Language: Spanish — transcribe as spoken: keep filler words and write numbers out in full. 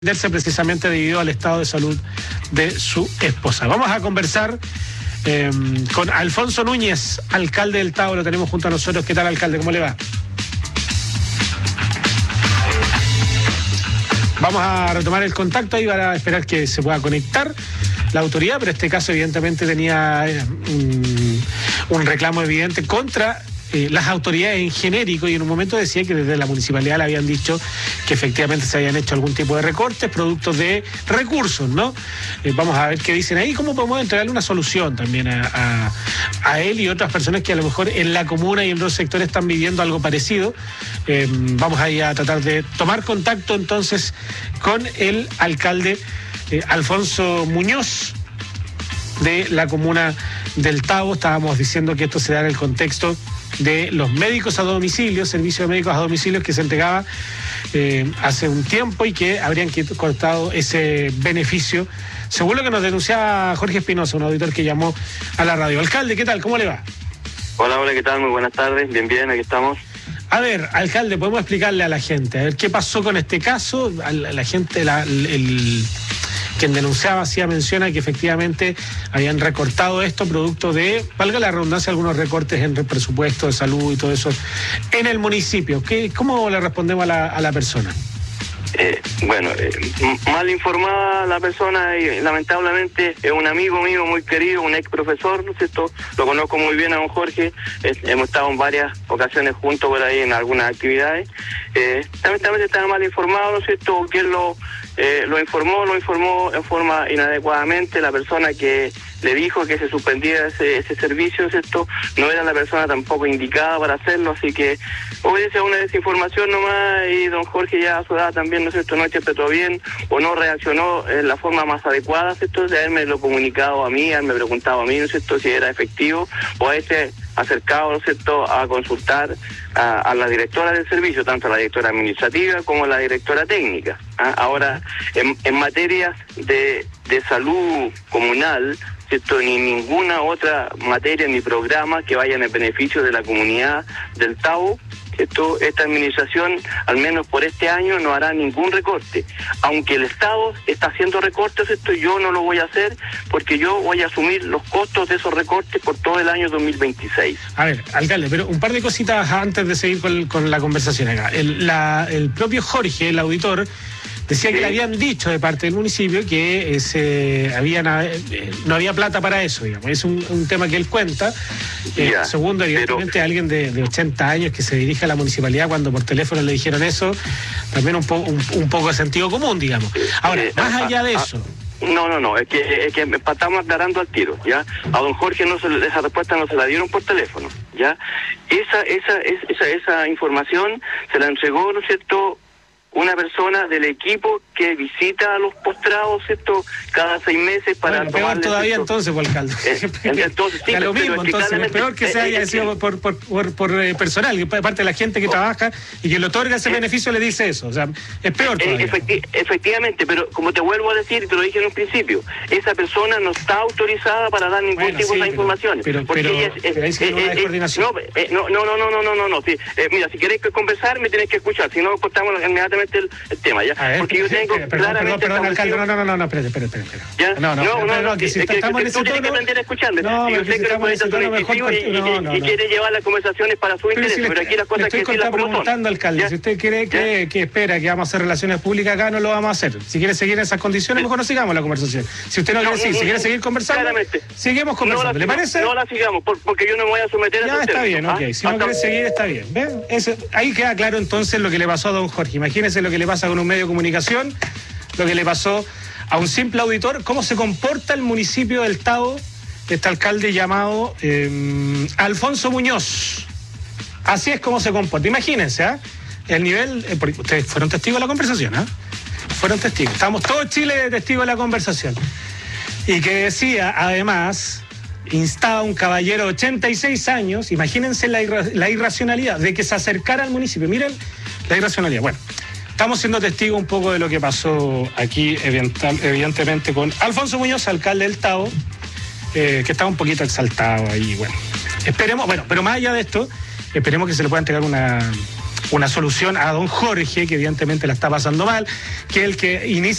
precisamente debido al estado de salud de su esposa. Vamos a conversar eh, con Alfonso Núñez, alcalde del Tabo, lo tenemos junto a nosotros. ¿Qué tal, alcalde? ¿Cómo le va? Vamos a retomar el contacto ahí para esperar que se pueda conectar la autoridad, pero este caso evidentemente tenía eh, un, un reclamo evidente contra Eh, las autoridades en genérico, y en un momento decía que desde la municipalidad le habían dicho que efectivamente se habían hecho algún tipo de recortes, productos de recursos, ¿no? Eh, vamos a ver qué dicen ahí, cómo podemos entregarle una solución también a, a, a él y otras personas que a lo mejor en la comuna y en los sectores están viviendo algo parecido. Eh, vamos ahí a tratar de tomar contacto entonces con el alcalde eh, Alfonso Muñoz de la comuna del Tabo. Estábamos diciendo que esto se da en el contexto de los médicos a domicilio, servicio de médicos a domicilio que se entregaba eh, hace un tiempo y que habrían cortado ese beneficio, según lo que nos denunciaba Jorge Espinosa, un auditor que llamó a la radio. Alcalde, ¿qué tal? ¿Cómo le va? Hola, hola, ¿qué tal? Muy buenas tardes, bien, bien, aquí estamos. A ver, alcalde, podemos explicarle a la gente, a ver qué pasó con este caso. A la, la gente, la, el, el quien denunciaba hacía mención a que efectivamente habían recortado esto producto de, valga la redundancia, algunos recortes en el presupuesto de salud y todo eso en el municipio. ¿Qué, cómo le respondemos a la, a la persona? Eh, bueno, eh, mal informada la persona y lamentablemente es un amigo mío muy querido, un ex profesor, ¿no es cierto? Lo conozco muy bien a don Jorge, eh, hemos estado en varias ocasiones juntos por ahí en algunas actividades. Eh, lamentablemente estaba mal informado, ¿no es cierto? ¿Quién lo, eh, lo informó? Lo informó en forma inadecuadamente. La persona que le dijo que se suspendiera ese, ese servicio, ¿cierto? No era la persona tampoco indicada para hacerlo, así que obedece a una desinformación nomás, y don Jorge ya a su edad también, ¿no es cierto?, no interpretó bien o no reaccionó en la forma más adecuada, ¿cierto?, de haberme lo comunicado a mí, haberme preguntado a mí, ¿no es cierto?, si era efectivo, o haberse acercado, ¿no es cierto?, a consultar a, a la directora del servicio, tanto a la directora administrativa como a la directora técnica. ¿Ah? Ahora, en, en materias de, de salud comunal, ¿cierto?, ni ninguna otra materia ni programa que vaya en el beneficio de la comunidad del Tabo, ¿cierto?, esta administración, al menos por este año, no hará ningún recorte. Aunque el Estado está haciendo recortes, esto yo no lo voy a hacer porque yo voy a asumir los costos de esos recortes por todo el año dos mil veintiséis. A ver, alcalde, pero un par de cositas antes de seguir con, con la conversación acá. El, la, el propio Jorge, el auditor, decía sí. que le habían dicho de parte del municipio que ese, habían, eh, no había plata para eso, digamos. Es un, un tema que él cuenta. Eh, ya, segundo, evidentemente, pero alguien de, de ochenta años que se dirige a la municipalidad cuando por teléfono le dijeron eso, también un, po, un, un poco de sentido común, digamos. Ahora, eh, más allá de eso... No, no, no, es que, es que estamos aclarando al tiro, ¿ya? A don Jorge no se, esa respuesta no se la dieron por teléfono, ¿ya? Esa, esa, esa, esa información se la entregó, ¿no es cierto?, una persona del equipo que visita a los postrados, ¿cierto?, cada seis meses para... Bueno, peor todavía esto. Entonces, por alcalde. Eh, entonces, sí, lo mismo, entonces, es peor que eh, se haya eh, sido por, por, por, por eh, personal, que parte de la gente que oh, trabaja y que le otorga ese eh, beneficio le dice eso, o sea, es peor todavía. Efecti efectivamente, pero como te vuelvo a decir, y te lo dije en un principio, esa persona no está autorizada para dar ningún bueno, tipo sí, de informaciones. Pero, pero, pero, ella es, pero ahí sí eh, una eh, descoordinación. No, eh, no, no, no, no, no, no, no, no, sí. eh, mira, si queréis conversar, me tenéis que escuchar, si no, cortamos inmediatamente el, el tema. ¿Ya? Ver, porque yo tengo perdón, claramente... Perdón, perdón, alcalde, no, no, no, no, espérate, espérate, espérate. ¿Ya? No, no, no, no, no, no, que, que, si que, estamos que, en tú tienes tono, que aprender a escucharme. No, yo sé que lo puedes estar mejor y, no, y, no, y no. quiere llevar las conversaciones para su interés, pero, pero aquí las cosas que sí las como preguntando, alcalde, ¿ya? Si usted cree que, que espera que vamos a hacer relaciones públicas acá, no lo vamos a hacer. Si quiere seguir en esas condiciones, mejor no sigamos la conversación. Si usted no, no quiere seguir, si quiere seguir conversando, claramente. Seguimos conversando. No ¿Le parece? No la sigamos, porque yo no me voy a someter ya, a... Ya, está bien, ¿ah? ok. Si no quiere seguir, está bien. ¿Ven? Eso, ahí queda claro entonces lo que le pasó a don Jorge. Imagínese lo que le pasa con un medio de comunicación, lo que le pasó a un simple auditor, cómo se comporta el municipio del Tabo, este alcalde llamado eh, Alfonso Muñoz. Así es como se comporta. Imagínense, ¿eh? El nivel, eh, porque ustedes fueron testigos de la conversación, ¿eh? Fueron testigos. Estamos todos Chile testigos de la conversación. Y que decía, además, instaba a un caballero de ochenta y seis años, imagínense la, irra la irracionalidad de que se acercara al municipio. Miren la irracionalidad. Bueno, estamos siendo testigos un poco de lo que pasó aquí, evidentemente, con Alfonso Muñoz, alcalde del Tabo, eh, que estaba un poquito exaltado ahí. Bueno, esperemos, bueno, pero más allá de esto, esperemos que se le pueda entregar una, una solución a don Jorge, que evidentemente la está pasando mal, que el que inicia